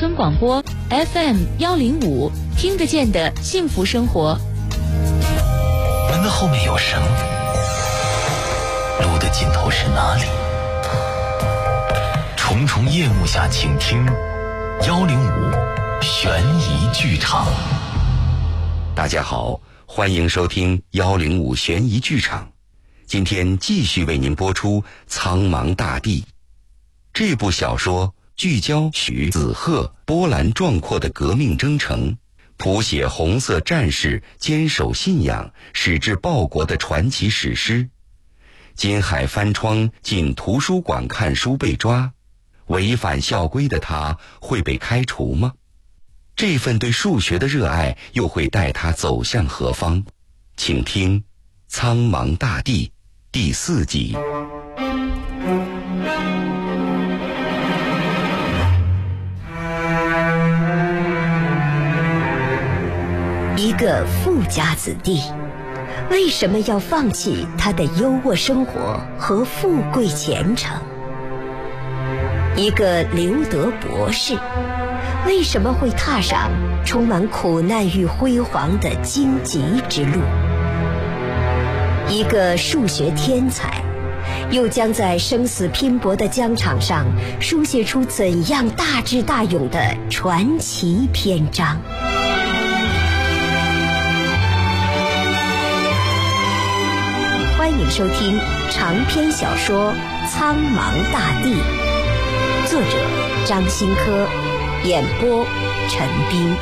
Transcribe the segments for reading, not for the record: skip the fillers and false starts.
村广播 FM105，听得见的幸福生活。 门的后面有绳，路的尽头是哪里？重重夜幕下，请听105悬疑剧场。 大家好，欢迎收听105悬疑剧场。今天继续为您播出《苍茫大地》这部小说，聚焦许子鹤波澜壮阔的革命征程，谱写红色战士坚守信仰矢志报国的传奇史诗。金海翻窗进图书馆看书被抓，违反校规的他会被开除吗？这份对数学的热爱又会带他走向何方？请听《苍茫大地》第4集。 一个富家子弟为什么要放弃他的优渥生活和富贵前程？一个留德博士为什么会踏上充满苦难与辉煌的荆棘之路？一个数学天才又将在生死拼搏的疆场上书写出怎样大智大勇的传奇篇章？欢迎收听长篇小说《苍茫大地》，作者张新科，演播陈斌。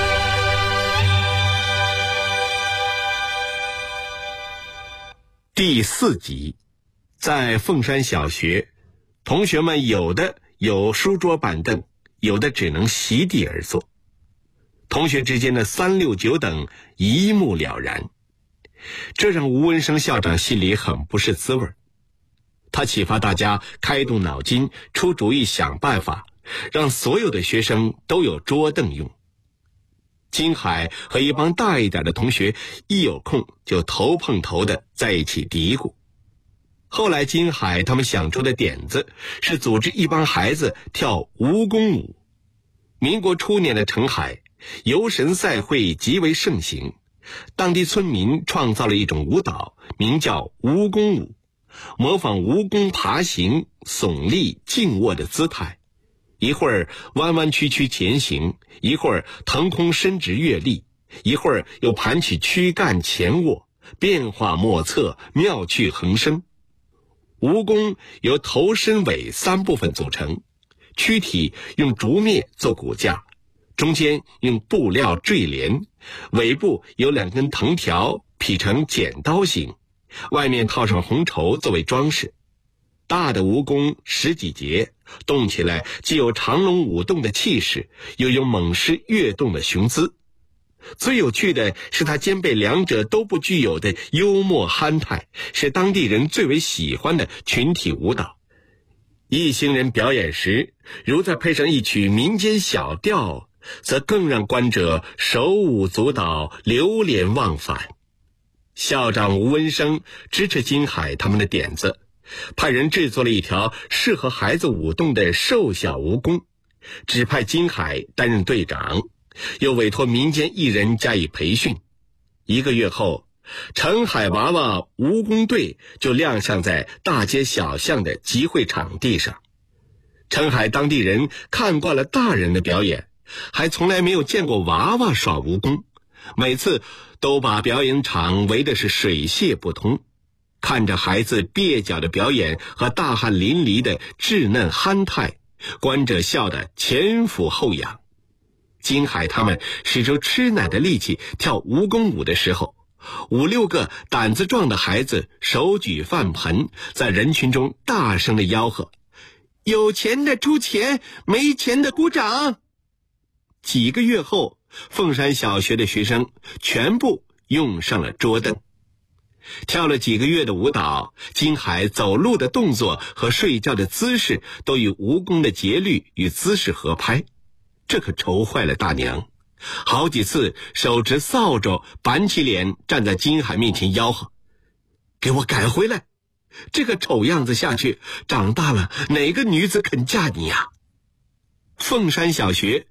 第4集，在凤山小学，同学们有的有书桌板凳，有的只能席地而坐。同学之间的3、6、9等一目了然，这让吴文生校长心里很不是滋味。他启发大家开动脑筋，出主意，想办法，让所有的学生都有桌凳用。金海和一帮大一点的同学一有空就头碰头的在一起嘀咕。后来金海他们想出的点子是组织一帮孩子跳蜈蚣舞。民国初年的澄海游神赛会极为盛行，当地村民创造了一种舞蹈，名叫蜈蚣舞，模仿蜈蚣爬行、耸立、静卧的姿态，一会儿弯弯曲曲前行，一会儿腾空伸直跃立，一会儿又盘起躯干前卧，变化莫测，妙趣横生。蜈蚣由头身尾3部分组成，躯体用竹篾做骨架，中间用布料坠连，尾部有2根藤条劈成剪刀形，外面套上红绸作为装饰。大的蜈蚣10几节，动起来既有长龙舞动的气势，又有猛狮跃动的雄姿。最有趣的是它兼备2者都不具有的幽默憨态，是当地人最为喜欢的群体舞蹈。一行人表演时，如再配上一曲民间小调，则更让观者手舞足蹈，流连忘返。校长吴文生支持金海他们的点子，派人制作了一条适合孩子舞动的瘦小蜈蚣，指派金海担任队长，又委托民间艺人加以培训。1个月后，澄海娃娃蜈蚣队就亮相在大街小巷的集会场地上。澄海当地人看惯了大人的表演，还从来没有见过娃娃耍蜈蚣，每次都把表演场围的是水泄不通。看着孩子蹩脚的表演和大汗淋漓的稚嫩憨态，观者笑得前俯后仰。金海他们使出吃奶的力气跳蜈蚣舞的时候，5、6个胆子壮的孩子手举饭盆，在人群中大声地吆喝：有钱的出钱，没钱的鼓掌。几个月后，凤山小学的学生全部用上了桌凳。跳了几个月的舞蹈，金海走路的动作和睡觉的姿势都与蜈蚣的节律与姿势合拍，这可愁坏了大娘。好几次手持扫帚，板起脸站在金海面前吆喝：给我赶回来，这个丑样子下去，长大了哪个女子肯嫁你呀？凤山小学